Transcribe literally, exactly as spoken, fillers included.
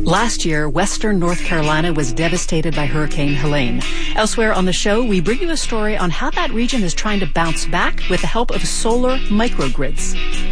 Last year, western North Carolina was devastated by Hurricane Helene. Elsewhere on the show, we bring you a story on how that region is trying to bounce back with the help of solar microgrids.